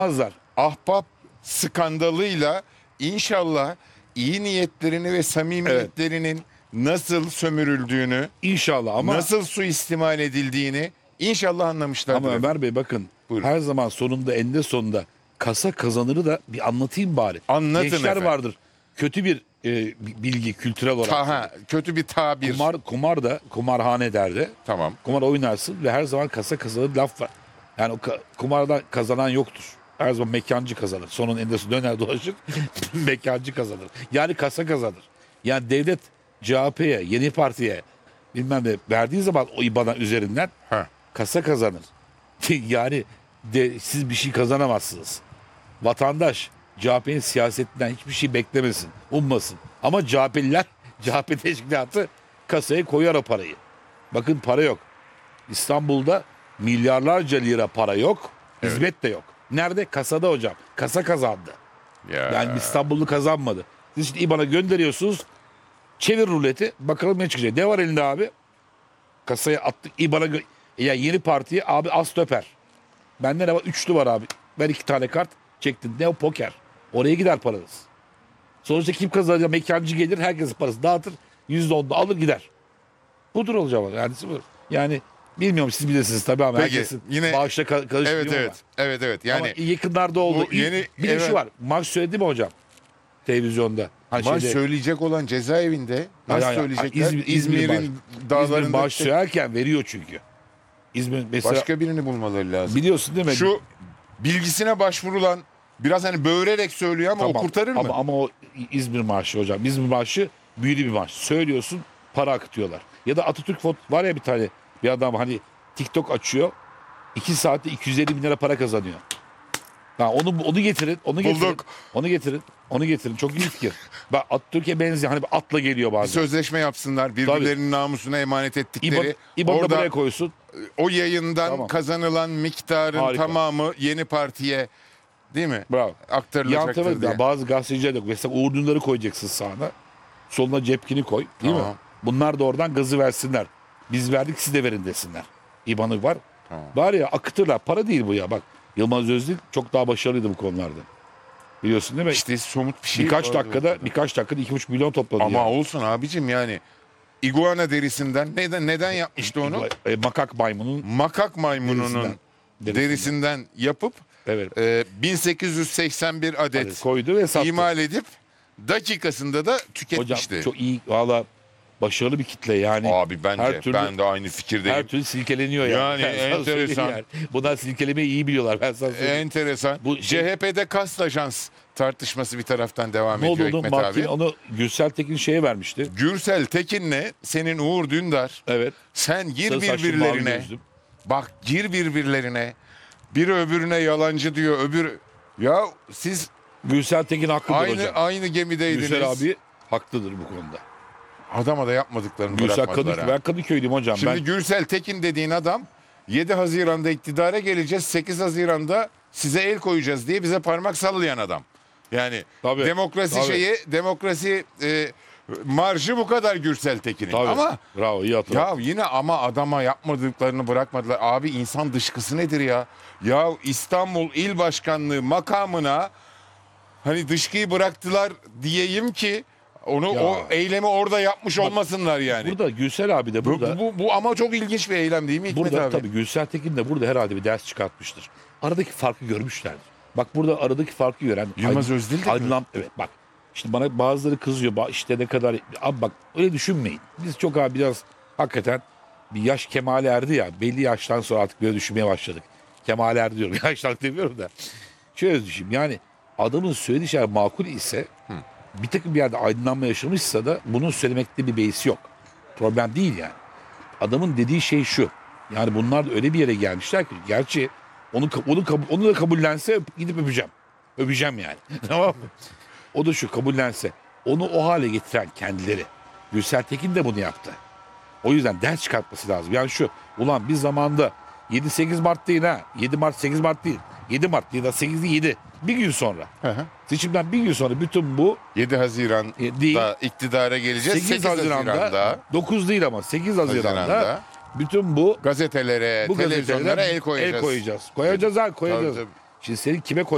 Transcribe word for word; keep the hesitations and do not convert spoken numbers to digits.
Azlar. Ahbap skandalıyla inşallah iyi niyetlerini ve samimiyetlerinin nasıl sömürüldüğünü, İnşallah ama nasıl suistimal edildiğini inşallah anlamışlardır. ama Ömer Bey bakın Buyurun. her zaman sonunda eninde sonunda kasa kazanırı da bir anlatayım bari. Anlatın Gençler efendim. vardır. Kötü bir e, bilgi kültürel olarak. Taha, kötü bir tabir. Kumar kumar da kumarhane derdi. Tamam. Kumar oynarsın ve her zaman kasa kazanır laf var. Yani o ka- kumardan kazanan yoktur. Her zaman mekancı kazanır. Sonun endesi döner dolaşır. Mekancı kazanır. Yani kasa kazanır. Yani devlet C H P'ye, Yeni Parti'ye bilmem ne verdiği zaman o İBAN'a üzerinden Heh. kasa kazanır. Yani de, siz bir şey kazanamazsınız. Vatandaş C H P'nin siyasetinden hiçbir şey beklemesin, ummasın. Ama C H P'liler, C H P teşkilatı kasaya koyar o parayı. Bakın para yok. İstanbul'da milyarlarca lira para yok, hizmet de yok. Nerede? Kasada hocam. Kasa kazandı. Ya. Yani İstanbullu kazanmadı. Siz şimdi İBAN'a gönderiyorsunuz. Çevir ruleti. Bakalım ne çıkacak. Ne var elinde abi? Kasaya attık. İBAN'a gö- ya yeni partiye abi az töper. Bende ne var? Üçlü var abi. Ver iki tane kart. Çektin. Ne o? Poker. Oraya gider paranız. Sonuçta kim kazanacak? Mekancı gelir. Herkesin parası dağıtır. Yüzde onunu alır gider. Budur olacak. Yani, yani bilmiyorum siz bilirsiniz tabii ama Peki, herkesin yine- bağışla ka- karışmıyor Evet ama. evet. Evet evet. Yani Ama yakınlarda oldu. bu yeni- bir de evet. şu var. Maç söyledi mi hocam? Televizyonda. Hani maç şeyde- söyleyecek olan cezaevinde nasıl Yani- söyleyecekler? İzmir- İzmir İzmir'in İzmir dağlarında maç söylerken veriyor çünkü. İzmir mesela başka birini bulmaları lazım. biliyorsun değil mi? Şu bilgisine başvurulan biraz hani böğürerek söylüyor ama o kurtarır ama, mı? Ama o İzmir marşı hocam. İzmir marşı büyülü bir marş. Söylüyorsun para akıtıyorlar. Ya da Atatürk fot var ya bir tane bir adam hani TikTok açıyor. iki saatte iki yüz elli bin lira para kazanıyor. Ha, onu onu getirin, onu getirin. Bulduk. Onu getirin. Onu getirin. Çok iyi fikir. Bak Atatürk'e benziyor. Hani bir atla geliyor Bir bazen. sözleşme yapsınlar. Birbirlerinin namusuna emanet ettikleri. İban, İban'ı da Orada buraya koysun. o yayından Tamam. kazanılan miktarın Harika. tamamı yeni partiye değil mi? Bravo. Yan Aktarılacaktır tarafa diye. bazı gazeteciler de mesela Uğur Dündar'ı koyacaksın sağına. Soluna Cepkin'i koy. Değil Tamam. mi? Bunlar da oradan gazı versinler. Biz verdik siz de verin desinler. İban'ı var. Tamam. Var ya akıtırlar. Para değil bu ya bak. Yılmaz Özdil çok daha başarılıydı bu konularda. Biliyorsun değil mi? İşte somut bir şey. birkaç var dakikada ortada. birkaç dakikada iki buçuk milyon topladı. Ama yani. olsun abicim yani. İguana derisinden neden neden yapmıştı onu? E, makak maymunun Makak maymununun Derisinden. derisinden, Derisinden. yapıp evet, e, bin sekiz yüz seksen bir adet hani koydu ve sattı. imal edip dakikasında da Hocam tüketmişti. çok iyi valla başarılı bir kitle yani. Abi bence her türlü- ben de aynı fikirdeyim. Her türlü silkeleniyor yani. Yani Ben sana söyleyeyim enteresan. yani. Bunlar silkelemeyi iyi biliyorlar. Ben sana söyleyeyim. Enteresan. Bu şey- C H P'de kast ajans tartışması bir taraftan devam Ne oldu ediyor onu? Hikmet Martin abi. onu Gürsel Tekin şeye vermişti. Gürsel Tekin'le senin Uğur Dündar Evet. sen gir Sarı saçlı, mavi birbirlerine. gözlü. Bak gir birbirlerine. Biri öbürüne yalancı diyor. Öbür ya siz Gürsel Tekin haklıdır aynı hocam. aynı gemideydiniz. Gürsel abi haklıdır bu konuda. Adama da yapmadıklarını Gürsel bırakmadılar. Kadıköy, ha. ben Kadıköy'lüyüm hocam. Şimdi ben Gürsel Tekin dediğin adam yedi Haziran'da iktidara geleceğiz. sekiz Haziran'da size el koyacağız diye bize parmak sallayan adam. Yani Tabii, demokrasi tabii. şeyi, demokrasi e, marjı bu kadar Gürsel Tekin'in. Tabii. Ama bravo iyi hatırladın. ya yine ama adama yapmadıklarını bırakmadılar. Abi insan dışkısı nedir ya? Ya İstanbul İl Başkanlığı makamına hani dışkıyı bıraktılar diyeyim ki onu Ya. o eylemi orada yapmış olmasınlar yani. Burada Gürsel abi de Bu, burada. bu, bu ama çok ilginç bir eylem değil mi Hikmet Burada abi? tabii Gürsel Tekin de burada herhalde bir ders çıkartmıştır. Aradaki farkı görmüşlerdir. Bak burada aradaki farkı gören Yılmaz Aydın- Özdil de mi? Aydınlan- evet bak. Şimdi bana bazıları kızıyor. Ba- işte ne kadar abi bak öyle düşünmeyin. Biz çok abi biraz hakikaten bir yaş kemale erdi ya. Belli yaştan sonra artık böyle düşünmeye başladık. Kemale erdi diyorum. Yaştan demiyorum da. Şöyle düşün yani adamın söylediği şeyler makul ise bir takım bir yerde aydınlanma yaşamışsa da bunun söylemekte bir beisi yok. Problem değil yani. Adamın dediği şey şu. Yani bunlar da öyle bir yere gelmişler ki gerçi onu onu kabul- onu da kabullense öp- gidip öpeceğim. Öpeceğim yani. Tamam mı? O da şu kabullense. Onu o hale getiren kendileri. Gürsel Tekin de bunu yaptı. O yüzden ders çıkartması lazım. Yani şu ulan bir zamanda yedi sekiz Mart değil ha. yedi Mart sekiz Mart değil. yedi Mart ya da sekizde yedi. Bir gün sonra. Hı hı. Seçimden bir gün sonra bütün bu yedi Haziran'da E, değil. iktidara geleceğiz. sekiz, sekiz Haziran'da, Haziran'da dokuz değil ama sekiz Haziran'da, Haziran'da bütün bu gazetelere, bu televizyonlara gazetelere el koyacağız. El koyacağız. Koyacağız ha koyacağız. Tabii, tabii. Şimdi senin kime koy